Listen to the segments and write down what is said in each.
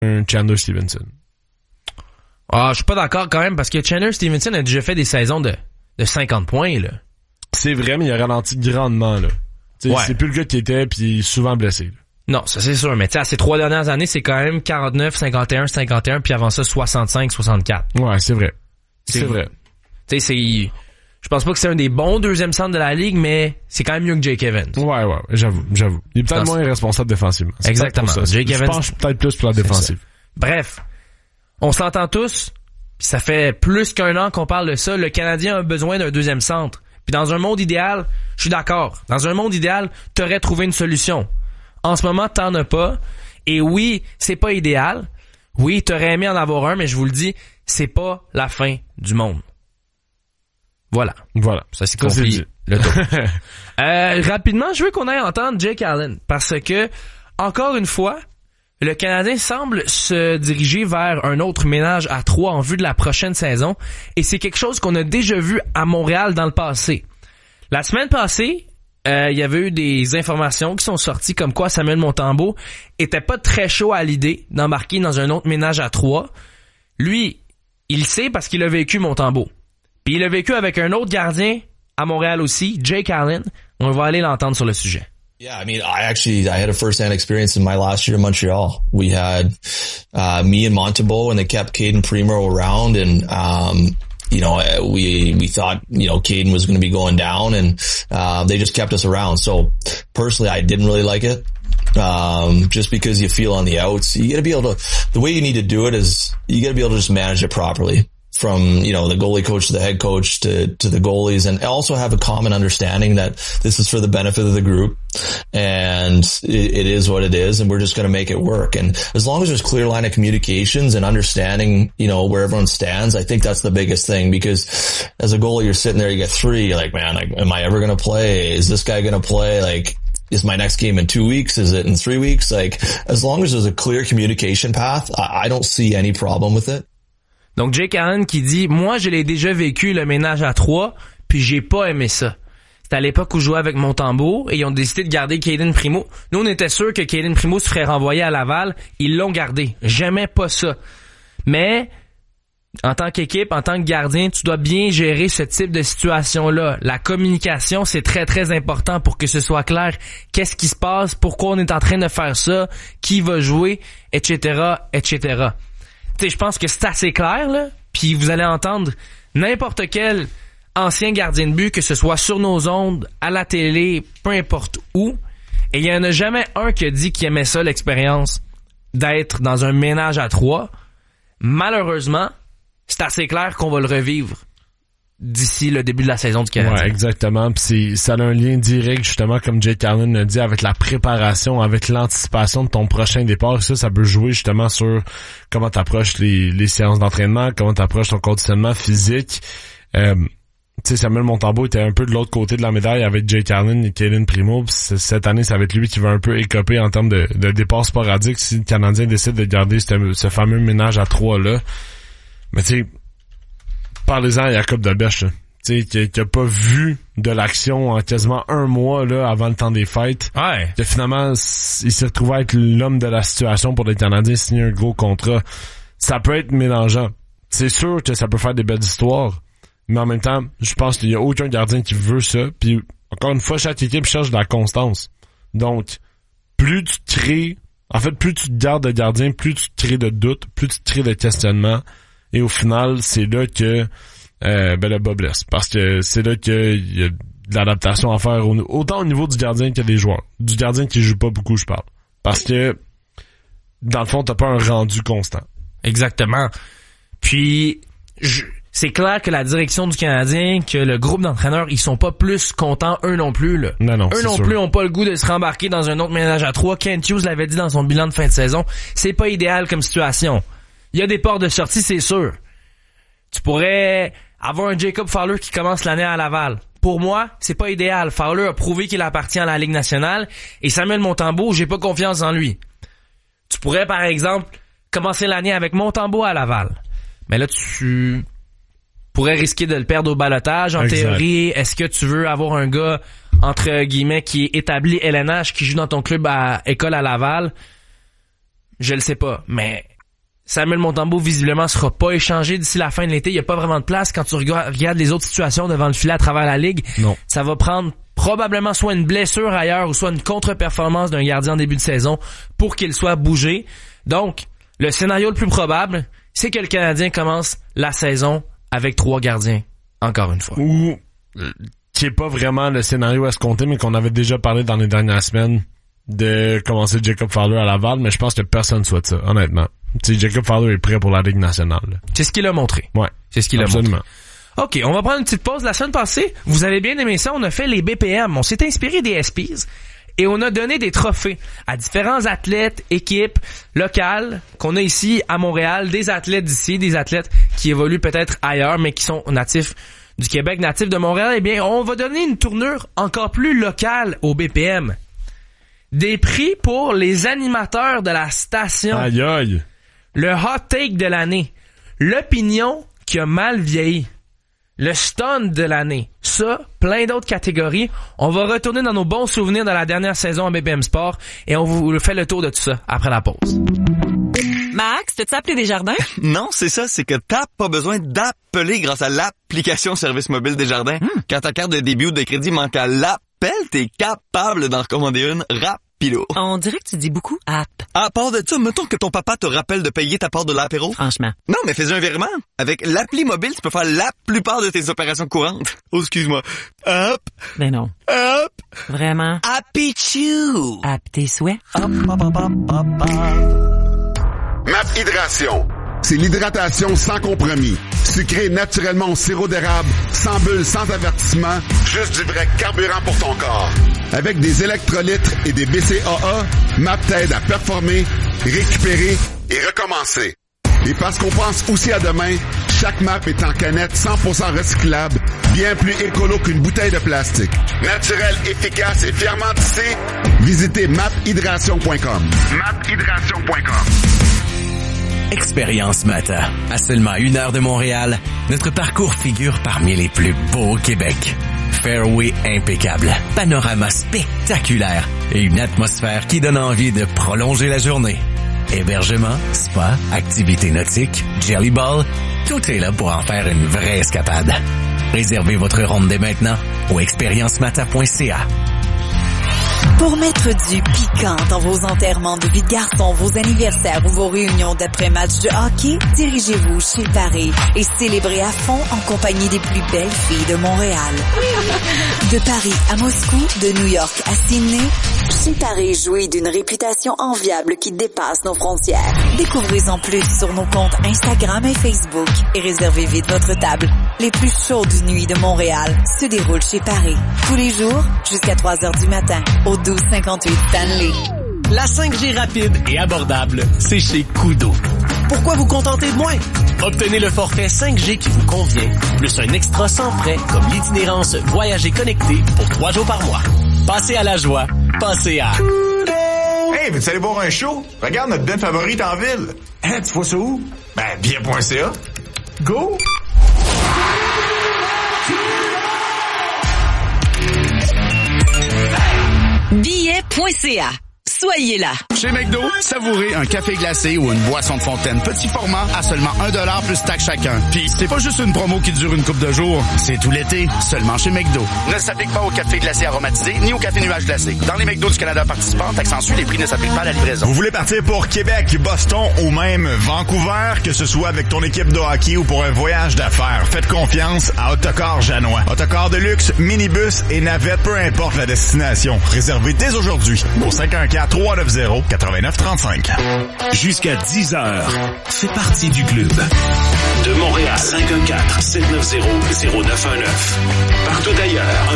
un Chandler Stevenson. Ah, je suis pas d'accord quand même parce que Chandler Stevenson a déjà fait des saisons de 50 points, là. C'est vrai, mais il a ralenti grandement, là. Ouais. C'est plus le gars qui était, puis il est souvent blessé, là. Non, ça c'est sûr, mais tu sais, ces 3 dernières années, c'est quand même 49, 51, 51, puis avant ça, 65, 64. Ouais, c'est vrai. C'est vrai. Tu sais, je pense pas que c'est un des bons deuxième centres de la ligue, mais c'est quand même mieux que Jake Evans. Ouais, j'avoue. Il est peut-être moins responsable défensivement. C'est exactement. Ça. Jake Evans. Je penche peut-être plus pour la défensive. Bref. On s'entend tous, pis ça fait plus qu'un an qu'on parle de ça, le Canadien a besoin d'un deuxième centre. Puis dans un monde idéal, je suis d'accord. Dans un monde idéal, t'aurais trouvé une solution. En ce moment, t'en as pas. Et oui, c'est pas idéal. Oui, t'aurais aimé en avoir un, mais je vous le dis, c'est pas la fin du monde. Voilà. Ça c'est compris. Le tour. Rapidement, je veux qu'on aille entendre Jake Allen. Parce que, encore une fois, le Canadien semble se diriger vers un autre ménage à 3 en vue de la prochaine saison. Et c'est quelque chose qu'on a déjà vu à Montréal dans le passé. La semaine passée, il y avait eu des informations qui sont sorties comme quoi Samuel Montembeault était pas très chaud à l'idée d'embarquer dans un autre ménage à 3. Lui, il le sait parce qu'il a vécu Montembeault. Puis il a vécu avec un autre gardien à Montréal aussi, Jake Allen. On va aller l'entendre sur le sujet. Yeah, I mean, I had a first-hand experience in my last year in Montreal. We had me and Montembeault, and they kept Caden Primo around, and we thought, Caden was going to be going down, and they just kept us around. So personally, I didn't really like it. Just because you feel on the outs, you got to be able to. The way you need to do it is you got to be able to just manage it properly. From, the goalie coach to the head coach to the goalies, and also have a common understanding that this is for the benefit of the group, and it is what it is, and we're just going to make it work. And as long as there's clear line of communications and understanding, where everyone stands, I think that's the biggest thing, because as a goalie, you're sitting there, you get 3, you're like, man, am I ever going to play? Is this guy going to play? Like, is my next game in 2 weeks? Is it in 3 weeks? Like, as long as there's a clear communication path, I don't see any problem with it. Donc Jake Allen qui dit « Moi, je l'ai déjà vécu, le ménage à 3, puis j'ai pas aimé ça. » C'était à l'époque où je jouais avec Montembeault et ils ont décidé de garder Caden Primo. Nous, on était sûrs que Caden Primo se ferait renvoyer à Laval. Ils l'ont gardé. J'aimais pas ça. Mais, en tant qu'équipe, en tant que gardien, tu dois bien gérer ce type de situation-là. La communication, c'est très, très important pour que ce soit clair. Qu'est-ce qui se passe? Pourquoi on est en train de faire ça? Qui va jouer? Etc., etc. Je pense que c'est assez clair, là. Puis vous allez entendre n'importe quel ancien gardien de but, que ce soit sur nos ondes, à la télé, peu importe où. Et il y en a jamais un qui a dit qu'il aimait ça, l'expérience d'être dans un ménage à 3. Malheureusement, c'est assez clair qu'on va le revivre d'ici le début de la saison du Canadien. Ouais, exactement. Puis ça a un lien direct, justement, comme Jake Allen l'a dit, avec la préparation, avec l'anticipation de ton prochain départ. Ça peut jouer justement sur comment t'approches les séances d'entraînement, comment t'approches ton conditionnement physique. Tu sais, Samuel Montembeault était un peu de l'autre côté de la médaille avec Jake Allen et Caden Primo. Puis cette année, ça va être lui qui va un peu écoper en termes de départ sporadique si le Canadien décide de garder ce fameux ménage à 3-là. Mais tu sais, parlez-en à Jacob Delbecq, tu sais, qui a pas vu de l'action en quasiment 1 mois là avant le temps des fêtes. Ouais. Que finalement, il s'est retrouvé à être l'homme de la situation pour les Canadiens, signer un gros contrat. Ça peut être mélangeant. C'est sûr que ça peut faire des belles histoires, mais en même temps, je pense qu'il y a aucun gardien qui veut ça. Puis encore une fois, chaque équipe cherche de la constance. Donc, plus tu crées, plus tu te gardes de gardien, plus tu crées de doutes, plus tu crées de questionnements. Et au final, c'est là que le bas blesse. Parce que c'est là qu'il y a de l'adaptation à faire autant au niveau du gardien que des joueurs. Du gardien qui joue pas beaucoup, je parle. Parce que dans le fond, t'as pas un rendu constant. Exactement. Puis c'est clair que la direction du Canadien, que le groupe d'entraîneurs, ils sont pas plus contents, eux non plus, là. Non, eux non sûr. plus ont pas le goût de se rembarquer dans un autre ménage à 3. Kent Hughes l'avait dit dans son bilan de fin de saison. C'est pas idéal comme situation. Il y a des portes de sortie, c'est sûr. Tu pourrais avoir un Jacob Fowler qui commence l'année à Laval. Pour moi, c'est pas idéal. Fowler a prouvé qu'il appartient à la Ligue nationale. Et Samuel Montembeault, j'ai pas confiance en lui. Tu pourrais, par exemple, commencer l'année avec Montembeault à Laval. Mais là, tu pourrais risquer de le perdre au ballottage. En théorie, est-ce que tu veux avoir un gars, entre guillemets, qui est établi LNH, qui joue dans ton club à école à Laval? Je le sais pas. Mais Samuel Montembeault, visiblement, sera pas échangé d'ici la fin de l'été. Il y a pas vraiment de place quand tu regardes les autres situations devant le filet à travers la ligue. Non. Ça va prendre probablement soit une blessure ailleurs ou soit une contre-performance d'un gardien en début de saison pour qu'il soit bougé. Donc, le scénario le plus probable, c'est que le Canadien commence la saison avec 3 gardiens, encore une fois. Ou, qui est pas vraiment le scénario à se compter, mais qu'on avait déjà parlé dans les dernières semaines de commencer Jacob Fowler à Laval, mais je pense que personne souhaite ça, honnêtement. Tu sais, Jacob Fowler est prêt pour la Ligue nationale. Là. C'est ce qu'il a montré. Ouais. C'est ce qu'il absolument. a montré. OK, on va prendre une petite pause. La semaine passée, vous avez bien aimé ça, on a fait les BPM. On s'est inspiré des SPs et on a donné des trophées à différents athlètes, équipes locales qu'on a ici à Montréal, des athlètes d'ici, des athlètes qui évoluent peut-être ailleurs, mais qui sont natifs du Québec, natifs de Montréal. Eh bien, on va donner une tournure encore plus locale au BPM. Des prix pour les animateurs de la station. Aïe aïe. Le hot take de l'année. L'opinion qui a mal vieilli. Le stun de l'année. Ça, plein d'autres catégories. On va retourner dans nos bons souvenirs de la dernière saison à BPM Sport et on vous fait le tour de tout ça après la pause. Max, t'as-tu appelé Desjardins? Non, c'est ça, c'est que t'as pas besoin d'appeler grâce à l'application Service Mobile Desjardins. Quand ta carte de débit ou de crédit manque à l'appel, t'es capable d'en recommander une rapido. On dirait que tu dis beaucoup app. À part de ça, mettons que ton papa te rappelle de payer ta part de l'apéro. Franchement. Non, mais fais un virement. Avec l'appli mobile, tu peux faire la plupart de tes opérations courantes. Oh, excuse-moi. Hop, Ben non. hop, Vraiment. Happy-chou. App tes souhaits. Hop, hop, hop, hop, hop, hop. MAP Hydration. C'est l'hydratation sans compromis. Sucré naturellement au sirop d'érable, sans bulles, sans avertissement, juste du vrai carburant pour ton corps. Avec des électrolytes et des BCAA, MAP t'aide à performer, récupérer et recommencer. Et parce qu'on pense aussi à demain, chaque MAP est en canette 100% recyclable, bien plus écolo qu'une bouteille de plastique. Naturel, efficace et fièrement tissé, visitez maphydration.com. maphydration.com. Expérience Mata. À seulement 1 heure de Montréal, notre parcours figure parmi les plus beaux au Québec. Fairway impeccable, panorama spectaculaire et une atmosphère qui donne envie de prolonger la journée. Hébergement, spa, activités nautiques, jelly ball, tout est là pour en faire une vraie escapade. Réservez votre ronde dès maintenant au expériencemata.ca. Pour mettre du piquant dans vos enterrements de vie de garçon, vos anniversaires ou vos réunions d'après-match de hockey, dirigez-vous chez Paris et célébrez à fond en compagnie des plus belles filles de Montréal. De Paris à Moscou, de New York à Sydney, chez Paris jouit d'une réputation enviable qui dépasse nos frontières. Découvrez-en plus sur nos comptes Instagram et Facebook et réservez vite votre table. Les plus chaudes nuits de Montréal se déroulent chez Paris. Tous les jours, jusqu'à 3h du matin, au 1258 Stanley. La 5G rapide et abordable, c'est chez Koodo. Pourquoi vous contenter de moins? Obtenez le forfait 5G qui vous convient, plus un extra sans frais comme l'itinérance Voyager connecté pour 3 jours par mois. Passez à la joie, passez à... Hey, veux-tu aller voir un show? Regarde notre band favorite en ville. Hein, tu vois ça où? Ben, bien.ca. Go! Billet.ca. Soyez là. Chez McDo, savourez un café glacé ou une boisson de fontaine petit format à seulement 1$ plus taxe chacun. Puis c'est pas juste une promo qui dure une couple de jours, c'est tout l'été, seulement chez McDo. Ne s'applique pas au café glacé aromatisé ni au café nuage glacé. Dans les McDo du Canada participants, taxe en sus, les prix ne s'appliquent pas à la livraison. Vous voulez partir pour Québec, Boston ou même Vancouver, que ce soit avec ton équipe de hockey ou pour un voyage d'affaires, faites confiance à Autocar Janois. Autocar de luxe, minibus et navette, peu importe la destination. Réservez dès aujourd'hui au 514-390-8935. Jusqu'à 10h, fais partie du club. De Montréal, 514-790-0919. Partout ailleurs,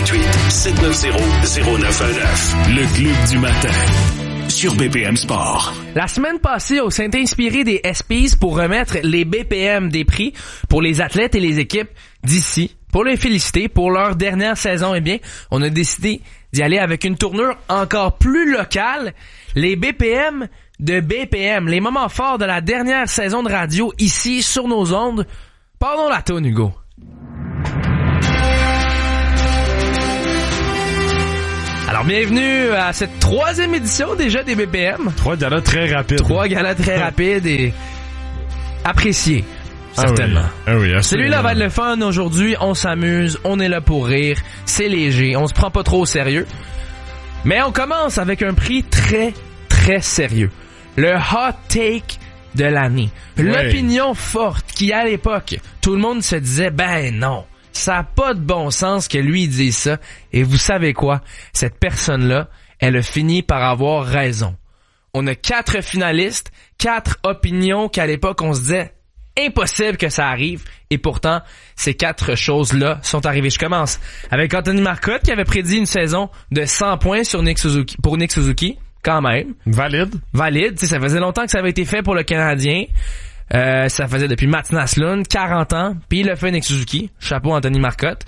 1-888-790-0919. Le club du matin. Sur BPM Sport. La semaine passée, on s'est inspiré des SPs pour remettre les BPM des prix pour les athlètes et les équipes d'ici. Pour les féliciter pour leur dernière saison, eh bien, on a décidé d'y aller avec une tournure encore plus locale. Les BPM de BPM, les moments forts de la dernière saison de radio ici sur nos ondes. Pardon la toune, Hugo. Alors, Alors, bienvenue à cette 3e édition déjà des BPM. 3 galas très rapides. 3 galas très rapides et appréciés, certainement. Ah oui, celui-là va être le fun aujourd'hui. On s'amuse, on est là pour rire. C'est léger, on se prend pas trop au sérieux. Mais on commence avec un prix très, très sérieux. Le hot take de l'année. L'opinion forte qui, à l'époque, tout le monde se disait, ben non, ça a pas de bon sens que lui dise ça. Et vous savez quoi? Cette personne-là, elle a fini par avoir raison. On a 4 finalistes, 4 opinions qu'à l'époque on se disait impossible que ça arrive. Et pourtant, ces 4 choses-là sont arrivées. Je commence avec Anthony Marcotte qui avait prédit une saison de 100 points sur Nick Suzuki. Quand même. Valide. Tu sais, ça faisait longtemps que ça avait été fait pour le Canadien. Ça faisait depuis Mats Naslund, 40 ans. Puis il a fait Nick Suzuki. Chapeau Anthony Marcotte.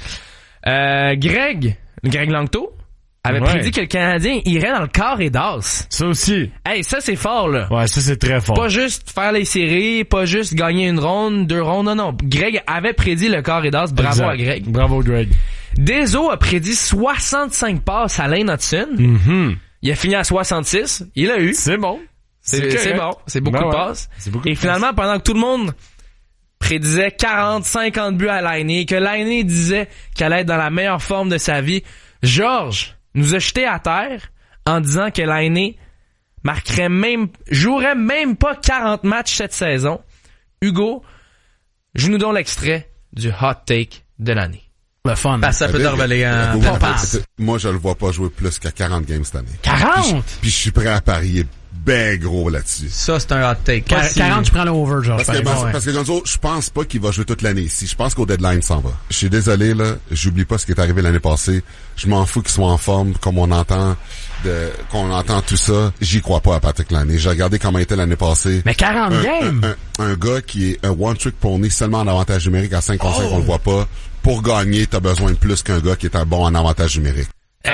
Greg Langto avait prédit que le Canadien irait dans le quart et d'as. Ça aussi. Hey, ça c'est fort là. Ouais, ça c'est très fort. Pas juste faire les séries, pas juste gagner une ronde, 2 rondes, non. Greg avait prédit le quart et d'as. Bravo à Greg. Bravo Greg. Deso a prédit 65 passes à Lane Hudson. Mm-hmm. Il a fini à 66. Il l'a eu. C'est bon. C'est bon. C'est beaucoup de passes. Et finalement, pendant que tout le monde prédisait 40, 50 buts à Laine, que Laine disait qu'elle allait être dans la meilleure forme de sa vie, Georges nous a jeté à terre en disant que Laine jouerait même pas 40 matchs cette saison. Hugo, joue-nous donc l'extrait du hot take de l'année. Le fun. Ça peut te reveler un passe. Moi, je le vois pas jouer plus qu'à 40 games cette année. 40? Puis je suis prêt à parier ben gros là-dessus. Ça, c'est un hot take. 40, je prends le over, Georges. Parce que Gonzo, je pense pas qu'il va jouer toute l'année ici. Je pense qu'au deadline, s'en va. Je suis désolé, là. J'oublie pas ce qui est arrivé l'année passée. Je m'en fous qu'il soit en forme, comme on entend tout ça. J'y crois pas à Patrick Laine. J'ai regardé comment il était l'année passée. Mais 40 games! Un gars qui est un one-trick pony seulement en avantage numérique à 5 contre 5, on le voit pas. Pour gagner, t'as besoin de plus qu'un gars qui est un bon en avantage numérique.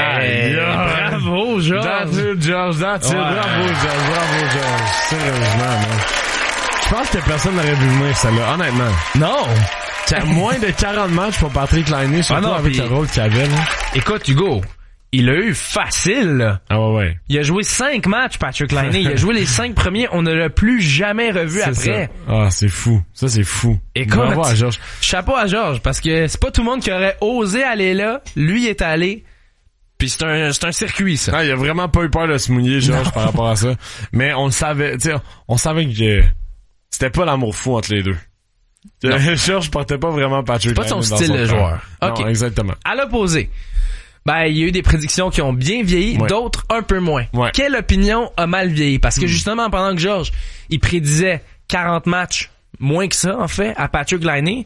Bravo, Georges! That's it, Georges. Bravo, Georges. Sérieusement, man. Je pense que personne n'aurait vu venir celle-là, honnêtement. Non! T'as moins de 40 matchs pour Patrick Laine, surtout avec le rôle qu'il avait, là. Écoute, Hugo, il a eu facile, là. Ah ouais. Il a joué 5 matchs, Patrick Laine. Il a joué les 5 premiers. On ne l'a plus jamais revu après. Ça. Ah, c'est fou. Ça, c'est fou. Écoute, bravo à Georges. Chapeau à Georges, parce que c'est pas tout le monde qui aurait osé aller là. Lui est allé. Puis c'est un circuit, ça. Ah, il a vraiment pas eu peur de se mouiller, Georges, par rapport à ça. Mais on le savait, tu sais, on savait que c'était pas l'amour fou entre les deux. Georges portait pas vraiment Patrick Laine. C'est pas son style de joueur. Okay. Non, exactement. À l'opposé. Il y a eu des prédictions qui ont bien vieilli, d'autres un peu moins. Ouais. Quelle opinion a mal vieilli? Parce que justement, pendant que Georges, il prédisait 40 matchs, moins que ça, en fait, à Patrick Laine,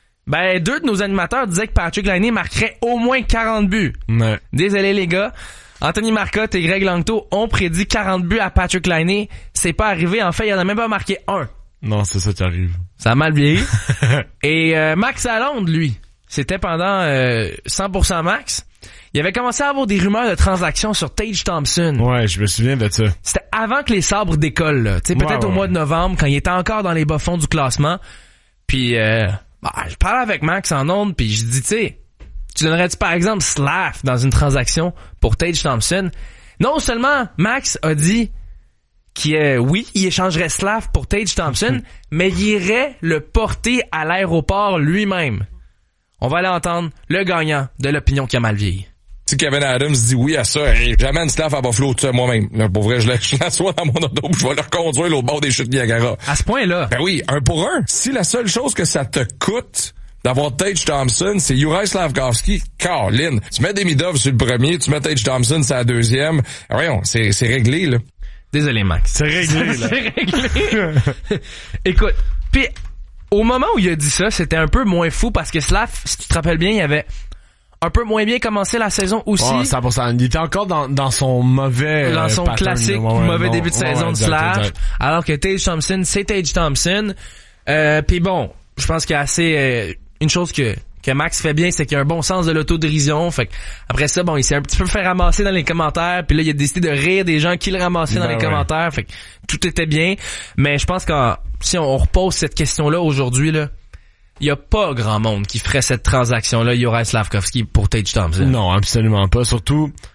2 de nos animateurs disaient que Patrick Laine marquerait au moins 40 buts. Ouais. Désolé, les gars. Anthony Marcotte et Greg Langto ont prédit 40 buts à Patrick Laine. C'est pas arrivé. En fait, il en a même pas marqué un. Non, c'est ça qui arrive. Ça a mal vieilli. Et Max Lalonde, lui, c'était pendant 100% Max. Il avait commencé à avoir des rumeurs de transactions sur Tage Thompson. Ouais, je me souviens de ça. C'était avant que les sabres décollent, là. Tu sais, peut-être au mois de novembre, quand il était encore dans les bas-fonds du classement. Puis, je parlais avec Max en ondes, puis je dis, tu sais, tu donnerais-tu par exemple Slav dans une transaction pour Tage Thompson? Non seulement Max a dit il échangerait Slav pour Tage Thompson, mais il irait le porter à l'aéroport lui-même. On va aller entendre le gagnant de l'opinion qui a mal vieilli. Si Kevin Adams dit oui à ça, j'amène Slav à Buffalo tout ça moi-même. Là, pour vrai, je l'assois dans mon auto, je vais le reconduire l'autre bord des chutes Niagara. À ce point-là? Ben oui, 1 pour 1. Si la seule chose que ça te coûte d'avoir Tage Thompson, c'est Juraj Slafkovský, Caroline. Tu mets Demidov sur le premier, tu mets Tage Thompson sur la deuxième. Voyons, c'est réglé, là. Désolé, Max. C'est réglé, là. C'est réglé. Écoute, puis au moment où il a dit ça, c'était un peu moins fou parce que Slav, si tu te rappelles bien, il avait un peu moins bien commencé la saison aussi. Oh, 100%. Il était encore dans son mauvais dans son pattern, classique mauvais début de saison de Slav. Exact. Alors que Tage Thompson, c'est Tage Thompson. Puis bon, je pense qu'il y a assez une chose que Max fait bien, c'est qu'il a un bon sens de l'autodérision. Fait que après ça, il s'est un petit peu fait ramasser dans les commentaires. Puis là, il a décidé de rire des gens qui le ramassaient dans les commentaires. Fait que tout était bien. Mais je pense que si on repose cette question-là aujourd'hui, là, il y a pas grand monde qui ferait cette transaction-là, Juraj Slafkovský pour Tage Thompson. Non, absolument pas. Surtout,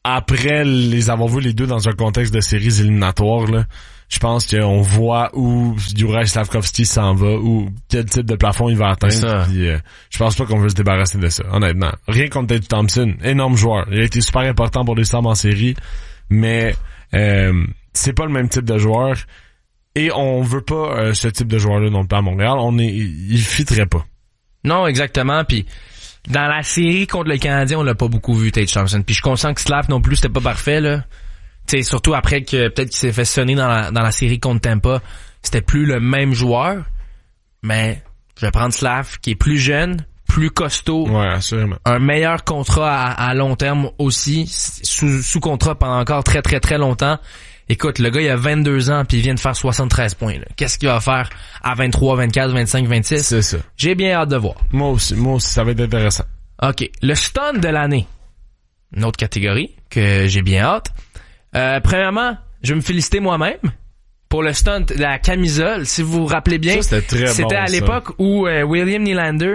après les avoir vus les deux dans un contexte de séries éliminatoires, là, je pense qu'on voit où Juraj Slafkovský s'en va, ou quel type de plafond il va atteindre. Puis, je pense pas qu'on veut se débarrasser de ça, honnêtement. Rien contre Tage Thompson, énorme joueur. Il a été super important pour les Sabres en série, mais c'est pas le même type de joueur. Et on veut pas ce type de joueur-là non plus à Montréal. Il fitterait pas. Non, exactement. Puis dans la série contre le Canadien, on l'a pas beaucoup vu, Tage Thompson. Puis je suis conscient que Slav non plus, c'était pas parfait, là. T'sais, surtout après que peut-être qu'il s'est fait sonner dans la série contre Tampa, c'était plus le même joueur. Mais je vais prendre Slav, qui est plus jeune, plus costaud. Ouais, assurément. Un meilleur contrat à long terme aussi, sous contrat pendant encore très très très longtemps. Écoute, le gars il a 22 ans puis il vient de faire 73 points. Là. Qu'est-ce qu'il va faire à 23, 24, 25, 26? C'est ça. J'ai bien hâte de voir. Moi aussi, ça va être intéressant. OK, le stun de l'année. Une autre catégorie que j'ai bien hâte. Premièrement, je vais me féliciter moi-même pour le stunt de la camisole. Si vous vous rappelez bien, ça, c'était à l'époque où William Nylander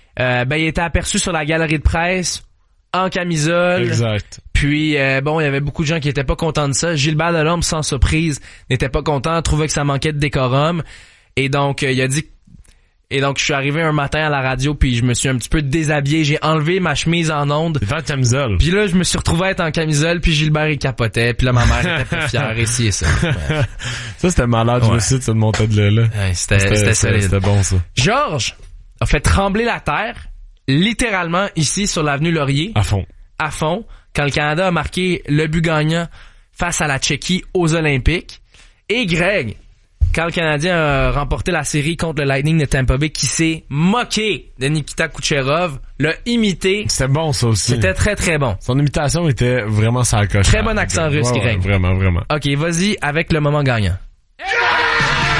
il était aperçu sur la galerie de presse en camisole. Exact. Puis il y avait beaucoup de gens qui étaient pas contents de ça. Gilbert Delorme, sans surprise, n'était pas content, trouvait que ça manquait de décorum. Et donc il a dit. Et donc je suis arrivé un matin à la radio puis je me suis un petit peu déshabillé, j'ai enlevé ma chemise en onde. T'étais en camisole. Puis là je me suis retrouvé à être en camisole puis Gilbert il capotait puis là ma mère était pas fière et ci et ça. Ouais. Ça c'était malade, je me suis dit ça de monter de là. Ouais, c'était solide. C'était bon ça. Georges a fait trembler la terre littéralement ici sur l'avenue Laurier. À fond. Quand le Canada a marqué le but gagnant face à la Tchéquie aux Olympiques. Et Greg, quand le Canadien a remporté la série contre le Lightning de Tampa Bay, qui s'est moqué de Nikita Kucherov, l'a imité. C'était bon ça aussi. C'était très très bon. Son imitation était vraiment sur la coche. Très bon accent russe, Greg. Vraiment. OK, vas-y avec le moment gagnant.